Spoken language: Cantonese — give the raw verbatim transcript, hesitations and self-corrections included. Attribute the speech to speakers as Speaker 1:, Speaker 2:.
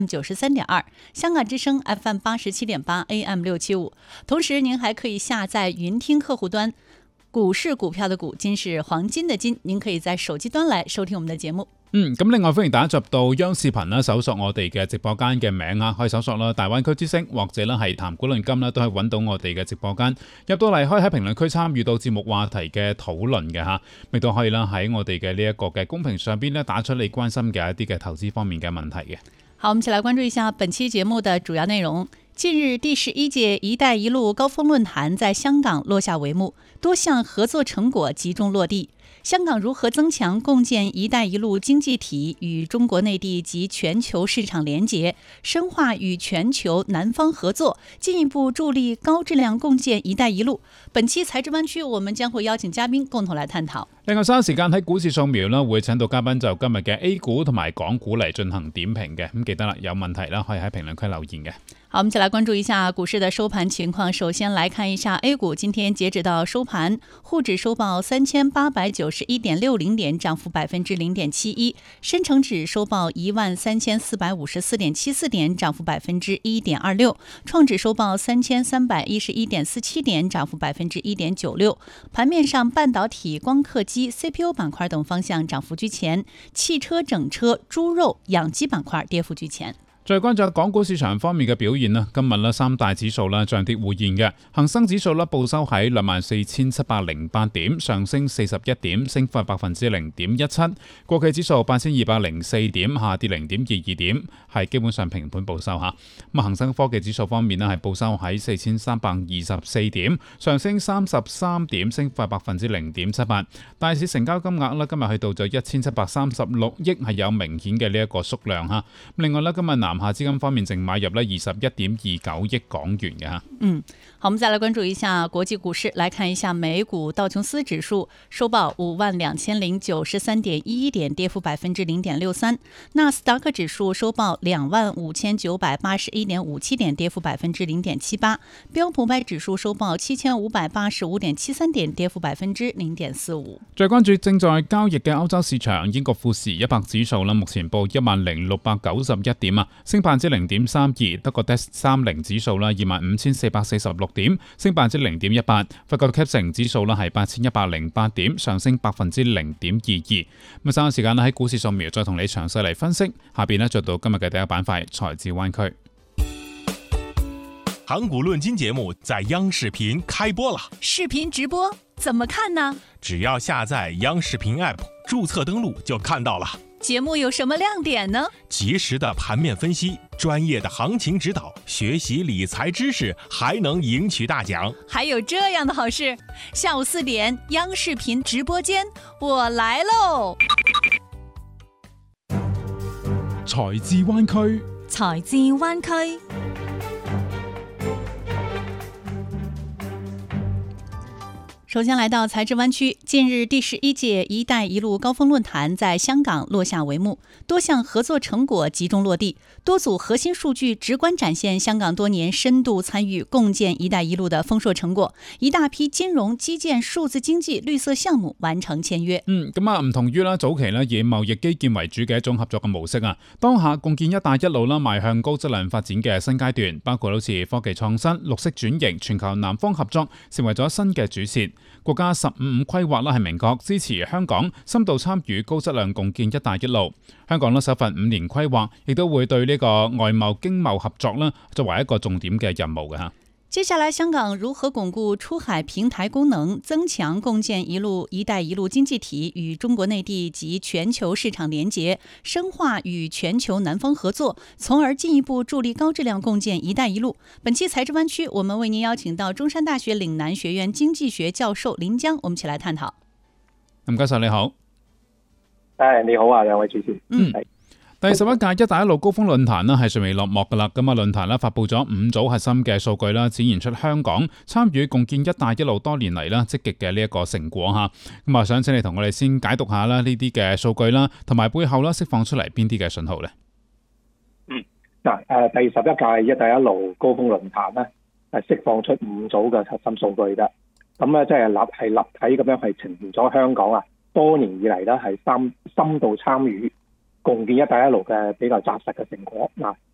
Speaker 1: 九十三点二，香港之声 F M 八十七点八 A M 六七五。同時，您還可以下載雲聽客戶端。股市股票的股，金是黃金的金，您可以在手機端來收聽我們的節目。
Speaker 2: 嗯，咁另外歡迎大家入到央視頻啦，搜索我哋嘅直播間嘅名啊，可以搜索啦大灣區之聲或者咧係談股論金啦，都係揾到我哋嘅直播間。入到嚟可以喺評論區參與到節目話題嘅討論嘅吓，亦都可以啦喺我哋嘅呢一個嘅公屏上邊咧打出你關心嘅一啲嘅投資方面嘅問題嘅。
Speaker 1: 好，我們一起來關注一下本期節目的主要內容。近日，第十一屆“一帶一路”高峰論壇在香港落下帷幕，多項合作成果集中落地。香港如何增強共建“一帶一路”經濟體與中國內地及全球市場連結，深化與全球南方合作，進一步助力高質量共建“一帶一路”。本期財智灣區，我們將會邀請嘉賓共同來探討。
Speaker 2: 另外，稍後時間喺股市掃描啦，會請到嘉賓就今日嘅 A 股同埋港股嚟進行點評嘅。咁記得啦，有問題啦，可以喺評論區留言嘅。
Speaker 1: 好，我們一起來關注一下股市的收盤情況。首先來看一下 A 股，今天截止到收盤，滬指收報三千八百九十一點六零點，漲幅百分之零點七一；深成指收報一萬三千四百五十四點七四點，漲幅百分之一點二六；創指收報三千三百一十一點四七點，漲幅百分之一點九六。盤面上，半導體、光刻機、C P U 板塊等方向漲幅居前，汽車整車、豬肉、養雞板塊跌幅居前。
Speaker 2: 再關注港股市場方面嘅表現啦，今日咧三大指數啦漲跌互現嘅，恒生指數咧報收喺兩萬四千七百零八點，上升四十一點，升幅百分之零點一七。國企指數八千二百零四點，下跌零點二二點，係基本上平盤報收吓。咁啊，恒生科技指數方面咧係報收喺四千三百二十四點，上升三十三點，升幅百分之零點七八。大市成交金額咧今日去到咗一千七百三十六億，係有明顯嘅呢一個縮量吓。另外咧今日南下資金方面淨買入咧二十一點二九億港元嘅吓。
Speaker 1: 嗯，好，我們再來關注一下國際股市，來看一下美股道瓊斯指數收報五萬兩千零九十三點一一點，跌幅百分之零點六三；納斯達克指數收報兩萬五千九百八十一點五七點，跌幅百分之零點七八；標普五百指數收報七千五百八十五點七三點，跌幅百分之零點四五。
Speaker 2: 再關注正在交易嘅歐洲市場，英國富時一百指數啦，目前報一萬零六百九十一點啊，升百分之零點三二。德國 D A X 三十指數啦，二萬五千四百四十六點，升百分之零點一八。法國 C A C 城指數啦係八千一百零八點，上升百分之零點二二。咁稍後時間咧喺股市掃描，再同你詳細嚟分析。下邊咧做到今日嘅第一板塊財智灣區。
Speaker 3: 港股論金節目在央視頻開播了，
Speaker 1: 視頻直播怎麼看呢？
Speaker 3: 只要下載央視頻 App， 註冊登錄就看到了。
Speaker 1: 節目有什麼亮點呢？
Speaker 3: 及時的盤面分析，專業的行情指導，學習理財知識，還能贏取大獎。
Speaker 1: 還有這樣的好事，下午四點央視頻直播間，我來嘍！
Speaker 2: 財智灣區，
Speaker 1: 財智灣區。首先來到財智灣區，近日第十一屆“一帶一路”高峰論壇在香港落下帷幕，多項合作成果集中落地，多組核心數據直觀展現香港多年深度參與共建“一帶一路”的豐碩成果，一大批金融、基建、數字經濟、綠色項目完成簽約。
Speaker 2: 嗯，咁啊，唔同於啦早期咧以貿易基建為主嘅一種合作嘅模式啊，當下共建“一帶一路”啦邁向高質量發展嘅新階段，包括好似科技創新、綠色轉型、全球南方合作，成為咗新嘅主線。國家十五五規劃啦係明確支持香港深度參與高質量共建一帶一路。香港咧首份五年規劃亦都會對呢個外貿經貿合作啦作為一個重點嘅任務嘅吓。
Speaker 1: 接下來，香港如何鞏固出海平台功能，增強共建一路“一帶一路”經濟體與中國內地及全球市場連結，深化與全球南方合作，從而進一步助力高質量共建“一帶一路”。本期財智灣區，我們為您邀請到中山大學嶺南學院經濟學教授林江，我們一起來探討。
Speaker 2: 林教授你好。
Speaker 4: 誒，你好啊，兩位主持。
Speaker 2: 嗯。第十一屆一帶一路高峰論壇咧係尚未落幕噶啦，咁啊論壇咧發佈咗五組核心嘅數據啦，展現出香港參與共建一帶一路多年嚟啦積極嘅呢一個成果吓。咁啊，想請你同我哋先解讀下啦呢啲嘅數據啦，同埋背後啦釋放出嚟邊啲嘅信號咧？
Speaker 4: 嗯，嗱，誒，第十一屆一帶一路高峰論壇咧係釋放出五組嘅核心數據嘅，咁咧即係立係立體咁樣係呈現咗香港啊多年以嚟咧係深深度參與共建一帶一路嘅比較紮實嘅成果嗱，